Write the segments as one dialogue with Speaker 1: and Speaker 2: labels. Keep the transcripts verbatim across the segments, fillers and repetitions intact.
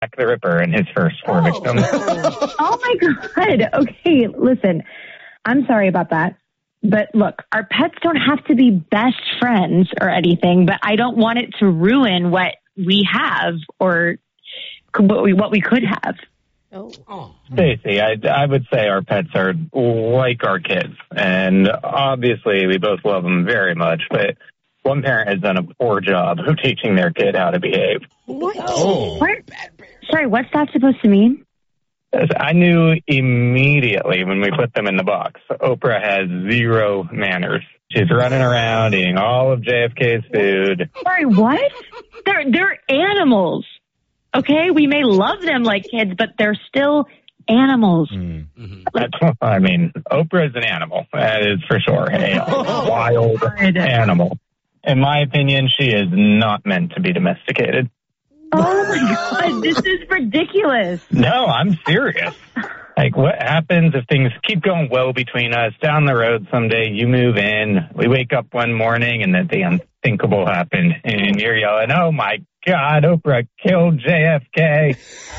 Speaker 1: Jack the Ripper and his first four
Speaker 2: oh.
Speaker 1: victims.
Speaker 3: Oh, my God. Okay, listen, I'm sorry about that. But look, our pets don't have to be best friends or anything, but I don't want it to ruin what we have or what we, what we could have.
Speaker 2: Oh.
Speaker 1: Stacey, I, I would say our pets are like our kids. And obviously, we both love them very much, but one parent has done a poor job of teaching their kid how to behave.
Speaker 2: What?
Speaker 4: Oh.
Speaker 3: What? Sorry, what's that supposed to mean?
Speaker 1: I knew immediately when we put them in the box. Oprah has zero manners. She's running around eating all of J F K's food.
Speaker 3: Sorry, what? They're they're animals. Okay, we may love them like kids, but they're still animals.
Speaker 1: Mm-hmm. That's, I mean, Oprah is an animal. That is for sure a wild
Speaker 3: God.
Speaker 1: animal. In my opinion, she is not meant to be domesticated.
Speaker 3: Oh, my God. This is ridiculous.
Speaker 1: No, I'm serious. Like, what happens if things keep going well between us? Down the road someday, you move in, we wake up one morning, and then the unthinkable happened. And you're yelling, oh, my God, Oprah killed J F K.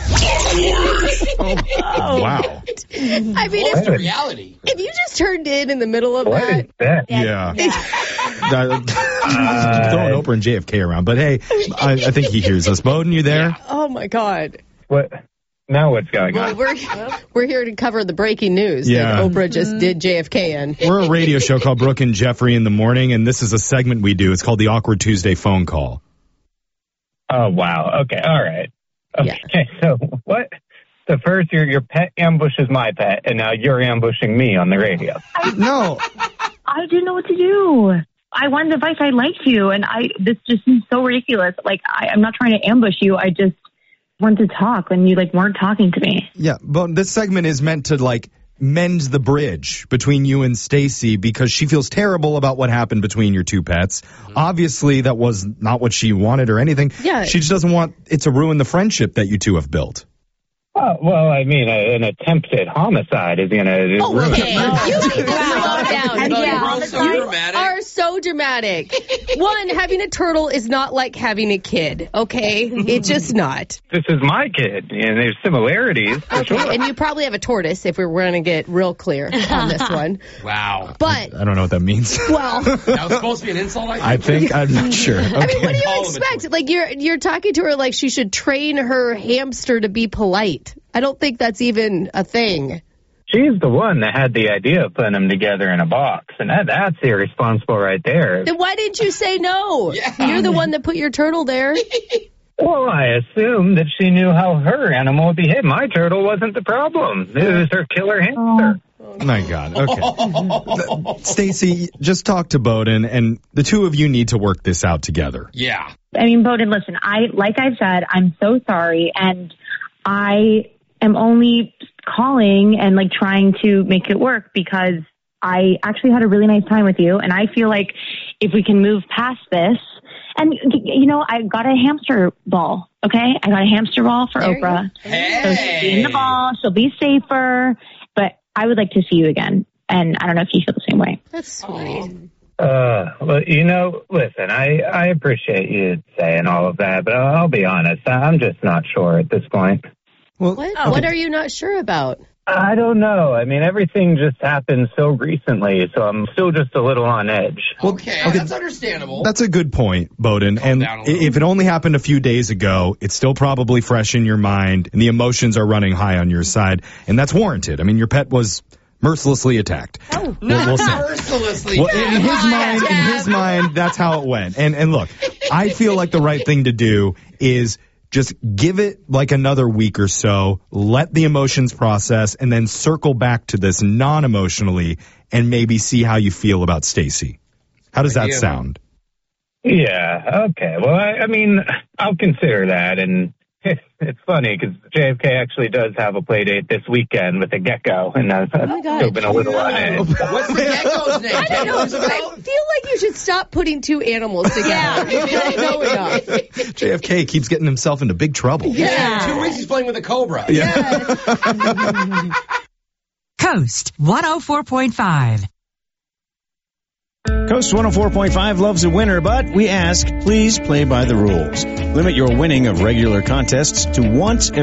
Speaker 4: Oh, wow.
Speaker 2: I mean,
Speaker 1: What?
Speaker 2: it's
Speaker 5: the reality.
Speaker 2: if you just turned in in the middle of
Speaker 1: What
Speaker 2: that.
Speaker 1: is that?
Speaker 4: Yeah.
Speaker 3: Yeah.
Speaker 4: Uh, throwing Oprah and J F K around. But hey, I, I think he hears us. Bowden, you there?
Speaker 2: Oh, my God.
Speaker 1: What? Now what's going
Speaker 2: Well,
Speaker 1: on?
Speaker 2: we're we're here to cover the breaking news
Speaker 4: Yeah.
Speaker 2: that Oprah just did J F K in.
Speaker 4: We're a radio show called Brooke and Jeffrey in the Morning, and this is a segment we do. It's called the Awkward Tuesday Phone Call.
Speaker 1: Oh, wow. Okay. All right. Okay. So what? So first your your pet ambushes my pet, and now you're ambushing me on the radio.
Speaker 4: No.
Speaker 3: I didn't know what to do. I wanted advice. I liked you, and I this just seems so ridiculous. Like, I, I'm not trying to ambush you. I just want to talk when you, like, weren't talking to me.
Speaker 4: Yeah, but this segment is meant to, like, mend the bridge between you and Stacey because she feels terrible about what happened between your two pets. Mm-hmm. Obviously, that was not what she wanted or anything.
Speaker 2: Yeah.
Speaker 4: She just doesn't want it to ruin the friendship that you two have built.
Speaker 1: Oh, well, I mean, a, an attempted homicide is going to...
Speaker 2: Oh, okay. You need to slow down.
Speaker 3: And
Speaker 2: Bodie.
Speaker 3: yeah,
Speaker 5: so
Speaker 2: you
Speaker 5: dramatic.
Speaker 2: are so dramatic. One, having a turtle is not like having a kid, okay? It's just not.
Speaker 1: This is my kid, and there's similarities, for
Speaker 2: Okay,
Speaker 1: sure.
Speaker 2: and you probably have a tortoise if we we're going to get real clear on this one.
Speaker 5: Wow.
Speaker 2: But,
Speaker 4: I don't know what that means.
Speaker 2: well...
Speaker 5: That was supposed to be an insult, I think?
Speaker 4: I think, I'm not sure. Okay.
Speaker 2: I mean, what do you
Speaker 5: Call him a
Speaker 2: expect? Like, you're you're talking to her like she should train her hamster to be polite. I don't think that's even a thing.
Speaker 1: She's the one that had the idea of putting them together in a box, and that, that's irresponsible right there.
Speaker 2: Then why didn't you say no?
Speaker 5: Yeah.
Speaker 2: You're the one that put your turtle there.
Speaker 1: Well, I assumed that she knew how her animal would behave. My turtle wasn't the problem. It was her killer hamster.
Speaker 4: My God. Okay. Stacey, just talk to Bowden, and the two of you need to work this out together.
Speaker 5: Yeah.
Speaker 3: I mean, Bowden, listen, I, like I said, I'm so sorry, and I am only calling and, like, trying to make it work because I actually had a really nice time with you, and I feel like if we can move past this, and, you know, I got a hamster ball, okay? I got a hamster ball for
Speaker 2: There you
Speaker 3: Oprah.
Speaker 2: go.
Speaker 5: Hey.
Speaker 3: So she'll be in the ball, she'll be safer, but I would like to see you again, and I don't know if you feel the same way.
Speaker 2: That's sweet.
Speaker 1: Uh, well, you know, listen, I, I appreciate you saying all of that, but I'll be honest, I'm just not sure at this point.
Speaker 4: Well,
Speaker 2: What? What are you not sure about?
Speaker 1: I don't know. I mean, everything just happened so recently, so I'm still just a little on edge.
Speaker 5: Okay,
Speaker 4: okay.
Speaker 5: that's understandable.
Speaker 4: That's a good point, Bowden.
Speaker 5: Calm
Speaker 4: And
Speaker 5: down a little.
Speaker 4: if it only happened a few days ago, it's still probably fresh in your mind, and the emotions are running high on your side, and that's warranted. I mean, your pet was mercilessly attacked.
Speaker 2: Oh,
Speaker 4: We'll- we'll see.
Speaker 5: Mercilessly.
Speaker 4: Well, in his mind, in his mind, that's how it went. And and look, I feel like the right thing to do is just give it like another week or so, let the emotions process, and then circle back to this non-emotionally and maybe see how you feel about Stacey. How does that
Speaker 5: Yeah.
Speaker 4: sound?
Speaker 1: Yeah, okay. Well, I, I mean, I'll consider that, and it's funny because J F K actually does have a play date this weekend with a gecko, and I've
Speaker 2: Oh my God.
Speaker 1: still been a little on edge.
Speaker 5: What's the gecko's name?
Speaker 2: I don't know.
Speaker 5: Gecko's
Speaker 2: I
Speaker 5: about?
Speaker 2: feel like you should stop putting two animals together. You don't know enough.
Speaker 4: J F K keeps getting himself into big trouble.
Speaker 5: Yeah, in two weeks he's playing with a cobra.
Speaker 6: Coast one oh four point five. Coast one oh four point five loves a winner, but we ask, please play by the rules. Limit your winning of regular contests to once